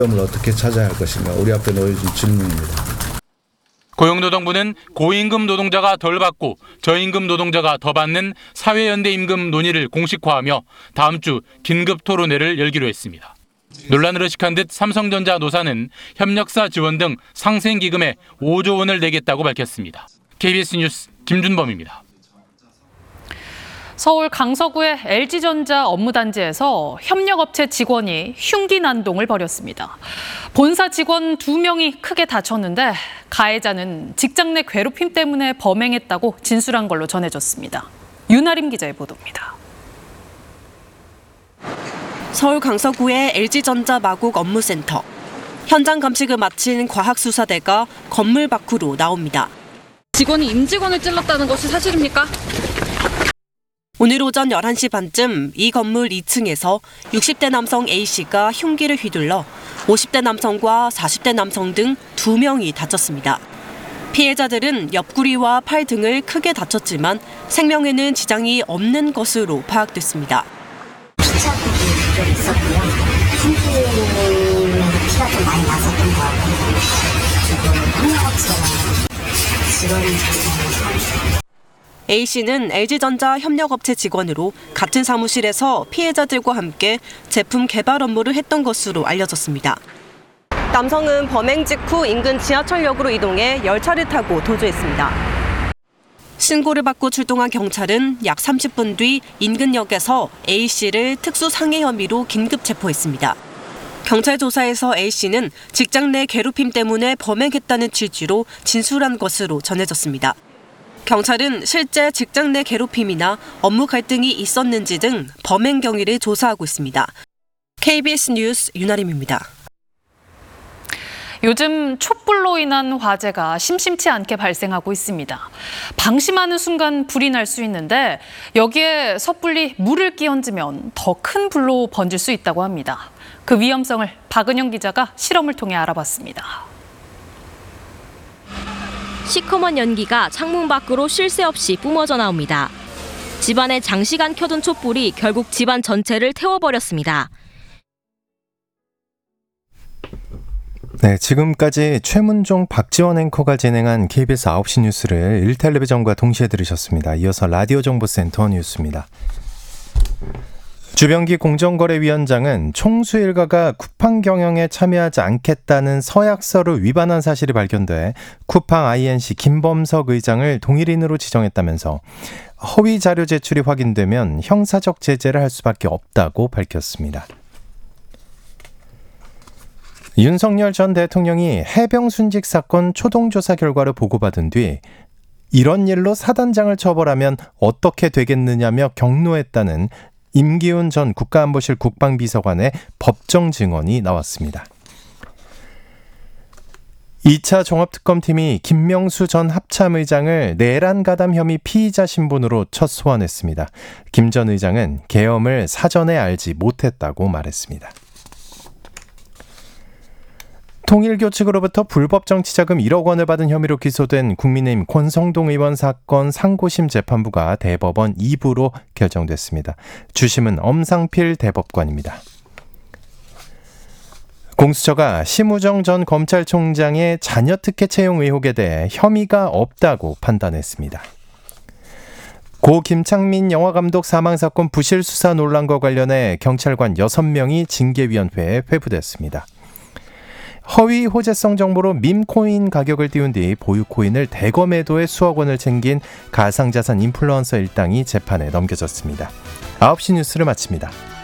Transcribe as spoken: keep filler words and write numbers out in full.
점을 어떻게 찾아야 할 것인가 우리 앞에 놓여진 질문입니다. 고용노동부는 고임금 노동자가 덜 받고 저임금 노동자가 더 받는 사회연대 임금 논의를 공식화하며 다음 주 긴급 토론회를 열기로 했습니다. 논란을 의식한 듯 삼성전자 노사는 협력사 지원 등 상생기금에 오조 원을 내겠다고 밝혔습니다. 케이비에스 뉴스 김준범입니다. 서울 강서구의 엘지전자 업무단지에서 협력업체 직원이 흉기난동을 벌였습니다. 본사 직원 두 명이 크게 다쳤는데 가해자는 직장 내 괴롭힘 때문에 범행했다고 진술한 걸로 전해졌습니다. 윤아림 기자의 보도입니다. 서울 강서구의 엘지전자 마곡 업무센터. 현장 감식을 마친 과학수사대가 건물 밖으로 나옵니다. 직원이 임직원을 찔렀다는 것이 사실입니까? 오늘 오전 열한 시 반쯤 이 건물 이 층에서 육십 대 남성 A씨가 흉기를 휘둘러 오십 대 남성과 사십 대 남성 등 두 명이 다쳤습니다. 피해자들은 옆구리와 팔 등을 크게 다쳤지만 생명에는 지장이 없는 것으로 파악됐습니다. 피자국이 좀 있었고요. 흉기는 피가 좀 많이 났었던 것 같고 지금 협력업체랑 직원이 잘 A씨는 엘지전자 협력업체 직원으로 같은 사무실에서 피해자들과 함께 제품 개발 업무를 했던 것으로 알려졌습니다. 남성은 범행 직후 인근 지하철역으로 이동해 열차를 타고 도주했습니다. 신고를 받고 출동한 경찰은 약 삼십 분 뒤 인근 역에서 A씨를 특수상해 혐의로 긴급 체포했습니다. 경찰 조사에서 A씨는 직장 내 괴롭힘 때문에 범행했다는 취지로 진술한 것으로 전해졌습니다. 경찰은 실제 직장 내 괴롭힘이나 업무 갈등이 있었는지 등 범행 경위를 조사하고 있습니다. 케이비에스 뉴스 윤아림입니다. 요즘 촛불로 인한 화재가 심심치 않게 발생하고 있습니다. 방심하는 순간 불이 날 수 있는데 여기에 섣불리 물을 끼얹으면 더 큰 불로 번질 수 있다고 합니다. 그 위험성을 박은영 기자가 실험을 통해 알아봤습니다. 시커먼 연기가 창문 밖으로 쉴 새 없이 뿜어져 나옵니다. 집안에 장시간 켜둔 촛불이 결국 집안 전체를 태워버렸습니다. 네, 지금까지 최문종, 박지원 앵커가 진행한 케이비에스 아홉 시 뉴스를 일 텔레비전과 동시에 들으셨습니다. 이어서 라디오 정보센터 뉴스입니다. 주병기 공정거래위원장은 총수 일가가 쿠팡 경영에 참여하지 않겠다는 서약서를 위반한 사실이 발견돼 쿠팡 아이엔씨 김범석 의장을 동일인으로 지정했다면서 허위 자료 제출이 확인되면 형사적 제재를 할 수밖에 없다고 밝혔습니다. 윤석열 전 대통령이 해병 순직 사건 초동조사 결과를 보고받은 뒤 이런 일로 사단장을 처벌하면 어떻게 되겠느냐며 경로했다는 임기훈 전 국가안보실 국방비서관의 법정 증언이 나왔습니다. 이 차 종합특검팀이 김명수 전 합참의장을 내란 가담 혐의 피의자 신분으로 첫 소환했습니다. 김 전 의장은 계엄을 사전에 알지 못했다고 말했습니다. 통일교 측으로부터 불법 정치자금 일억 원을 받은 혐의로 기소된 국민의힘 권성동 의원 사건 상고심 재판부가 대법원 이 부로 결정됐습니다. 주심은 엄상필 대법관입니다. 공수처가 심우정 전 검찰총장의 자녀 특혜 채용 의혹에 대해 혐의가 없다고 판단했습니다. 고 김창민 영화감독 사망사건 부실 수사 논란과 관련해 경찰관 여섯 명이 징계위원회에 회부됐습니다. 허위 호재성 정보로 밈코인 가격을 띄운 뒤 보유 코인을 대거 매도해 수억 원을 챙긴 가상자산 인플루언서 일당이 재판에 넘겨졌습니다. 아홉 시 뉴스를 마칩니다.